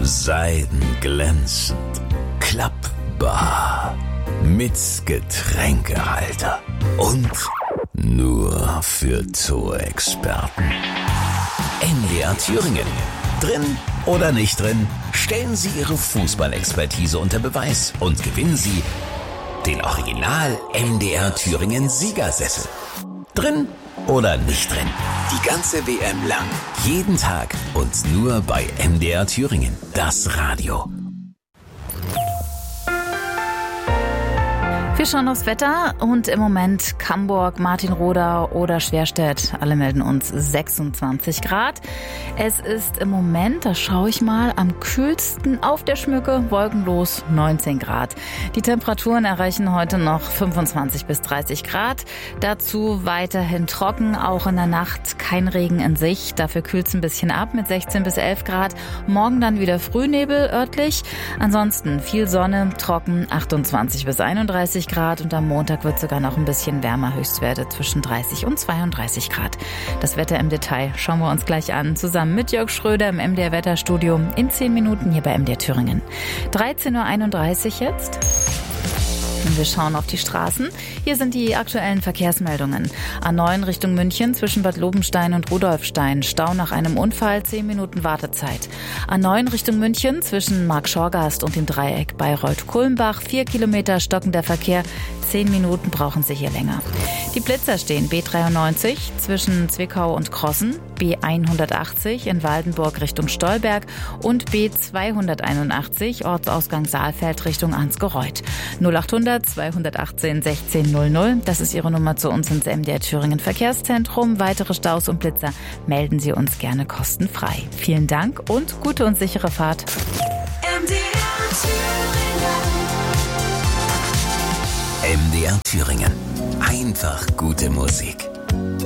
seidenglänzend, klappbar, mit Getränkehalter und nur für Zoo-Experten. MDR Thüringen. Drin oder nicht drin, stellen Sie Ihre Fußballexpertise unter Beweis und gewinnen Sie den Original MDR Thüringen Siegersessel. Drin oder nicht drin, die ganze WM lang, jeden Tag und nur bei MDR Thüringen, das Radio. Wir schauen aufs Wetter und im Moment Camburg, Martinroda oder Schwerstedt. Alle melden uns 26 Grad. Es ist im Moment, da schaue ich mal, am kühlsten auf der Schmücke, wolkenlos 19 Grad. Die Temperaturen erreichen heute noch 25 bis 30 Grad. Dazu weiterhin trocken, auch in der Nacht kein Regen in Sicht. Dafür kühlt es ein bisschen ab mit 16 bis 11 Grad. Morgen dann wieder Frühnebel örtlich. Ansonsten viel Sonne, trocken 28 bis 31 Grad und am Montag wird sogar noch ein bisschen wärmer, Höchstwerte zwischen 30 und 32 Grad. Das Wetter im Detail schauen wir uns gleich an, zusammen mit Jörg Schröder im MDR Wetterstudio in 10 Minuten hier bei MDR Thüringen. 13.31 Uhr jetzt. Und wir schauen auf die Straßen. Hier sind die aktuellen Verkehrsmeldungen. A9 Richtung München zwischen Bad Lobenstein und Rudolfstein. Stau nach einem Unfall, 10 Minuten Wartezeit. A9 Richtung München zwischen Mark-Schorgast und dem Dreieck Bayreuth-Kulmbach. 4 Kilometer stockender Verkehr. 10 Minuten brauchen Sie hier länger. Die Blitzer stehen B93 zwischen Zwickau und Krossen, B180 in Waldenburg Richtung Stolberg und B281 Ortsausgang Saalfeld Richtung Ansgereuth. 0800 218 1600, das ist Ihre Nummer zu uns ins MDR Thüringen Verkehrszentrum. Weitere Staus und Blitzer melden Sie uns gerne kostenfrei. Vielen Dank und gute und sichere Fahrt. MDR Thüringen. Einfach gute Musik.